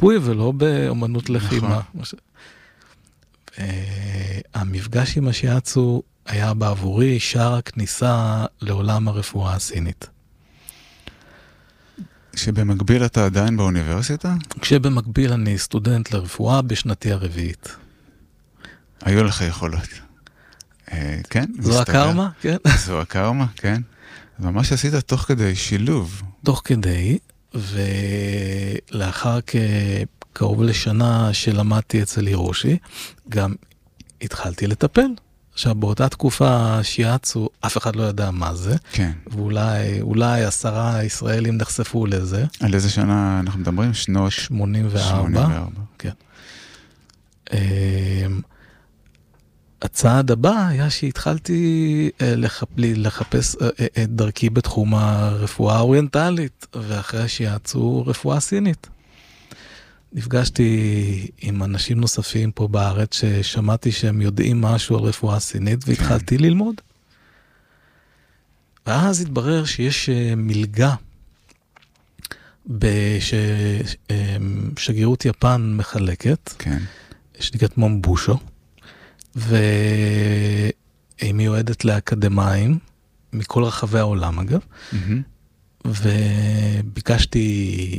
ריפוי ולא באמנות לחימה. המפגש עם השיאצו היה בעבורי שער הכניסה לעולם הרפואה הסינית. שבמקביל אתה עדיין באוניברסיטה? כשבמקביל אני סטודנט לרפואה בשנתי הרביעית. היו לך יכולות. כן? זו הקרמה, כן. זו הקרמה, כן. ממש עשית תוך כדי שילוב. תוך כדי, ולאחר קרוב לשנה שלמדתי אצל הירושי, גם התחלתי לטפל. עכשיו, באותה תקופה שיאצו, אף אחד לא ידע מה זה. כן. ואולי 10 ישראלים נחשפו לזה. על איזה שנה אנחנו מדברים? שנות 84. כן. הצעד הבא היה שהתחלתי לחפש את דרכי בתחום הרפואה האוריינטלית, ואחרי שיאצו רפואה סינית. נפגשתי עם אנשים נוספים פה בארץ ששמעתי שהם יודעים משהו על רפואה סינית, והתחלתי ללמוד. ואז התברר שיש מלגה ששגרירות יפן מחלקת, שנקראת מומבושו, והיא מיועדת לאקדמיים, מכל רחבי העולם אגב, וביקשתי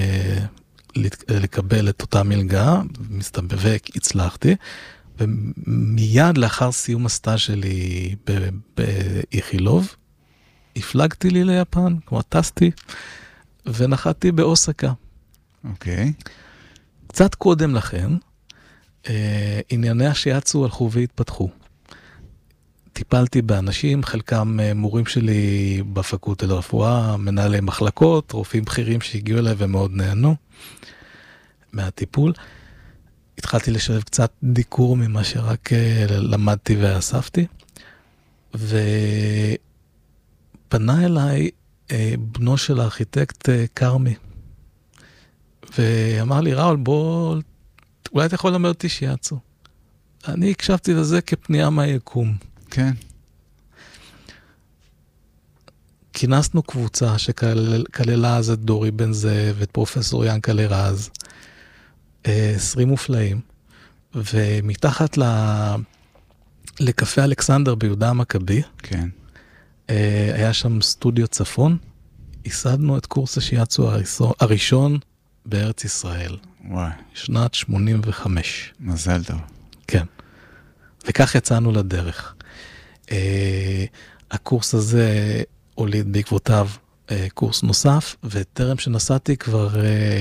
לקבל את אותה מלגה, מסתבק, הצלחתי, ומיד לאחר סיום הסטאז' שלי באיכילוב, הפלגתי לי ליפן, כמו טסתי, ונחתי באוסקה. אוקיי. קצת קודם לכן, ענייני השיאצו הלכו והתפתחו. טיפלתי באנשים, חלקם מורים שלי בפקולטה לרפואה, מנהלי מחלקות, רופאים בכירים שהגיעו אליי ומאוד נהנו מהטיפול. התחלתי לשלב קצת דיקור ממה שרק למדתי ואספתי, ופנה אליי בנו של הארכיטקט קרמי, ואמר לי, ראול, אולי אתה יכול ללמד אותי שיאצו. אני הקשבתי לזה כפנייה מהיקום. כן. כינסנו קבוצה שכללה אז את דורי בן זאב ואת פרופסור ינקלה רז, 20 מופלאים, ומתחת לקפה אלכסנדר ביהודה המכבי, כן. היה שם סטודיו צפון, ייסדנו את קורס השיאצו הראשון בארץ ישראל. וואי. שנת 85. מזל טוב. כן. וכך יצאנו לדרך. הקורס הזה הוליד בעקבותיו קורס נוסף, וטרם שנסעתי כבר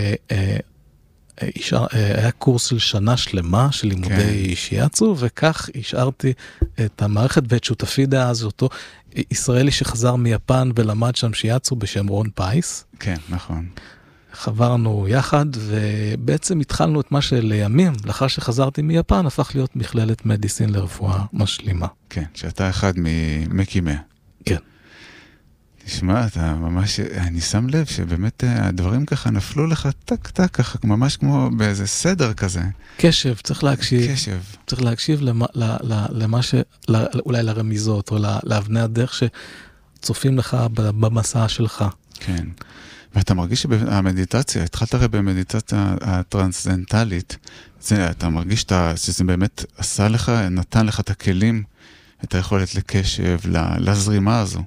היה קורס של שנה שלמה של לימודי שיאצו, וכך השארתי את המערכת ואת שותפי דאז, אותו ישראלי שחזר מיפן ולמד שם שיאצו בשם רון פייס. כן, נכון. חברנו יחד, ובעצם התחלנו את מה שלימים, לאחר שחזרתי מיפן, הפך להיות מכללת מדיסין לרפואה משלימה. כן, שאתה אחד ממקימיה. כן. תשמע, אתה ממש, אני שם לב שבאמת הדברים ככה נפלו לך טק-טק, ככה ממש כמו באיזה סדר כזה. קשב, צריך להקשיב. קשב. צריך להקשיב למה אולי לרמיזות, או לאבני הדרך שצופים לך במסע שלך. כן. ואתה מרגיש שהמדיטציה, התחלת הרי במדיטציה הטרנסצנדנטלית, אתה מרגיש שזה באמת עשה לך, נתן לך את הכלים, את היכולת לקשב, לזרימה הזו.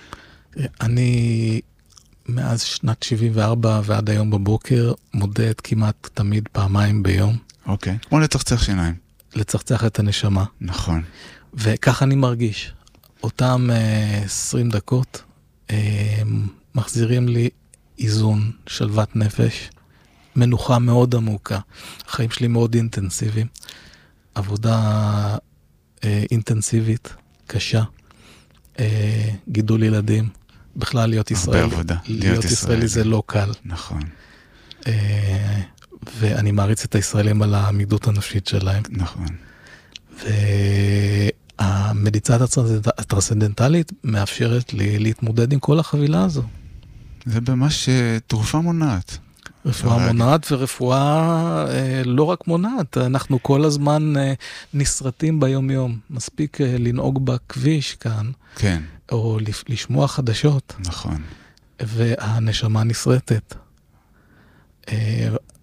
אני מאז שנת 74 ועד היום בבוקר מודד כמעט תמיד פעמיים ביום. אוקיי, כמו לצחצח שיניים. לצחצח את הנשמה. נכון. וכך אני מרגיש. אותם 20 דקות מחזירים לי איזון, שלוות נפש, מנוחה מאוד עמוקה. החיים שלי מאוד אינטנסיביים. עבודה אינטנסיבית, קשה. גידול ילדים. בכלל להיות ישראלי. הרבה עבודה. להיות ישראלי זה לא קל. נכון. ואני מעריץ את הישראלים על העמידות הנפשית שלהם. נכון. והמדיטציה הטרנסצנדנטלית מאפשרת לי להתמודד עם כל החבילה הזו. זה ממש תרופה מונעת. רפואה מונעת ורפואה לא רק מונעת, אנחנו כל הזמן נשרטים ביום יום. מספיק לנהוג בכביש כאן. כן. או לשמוע חדשות. נכון. והנשמה נשרטת.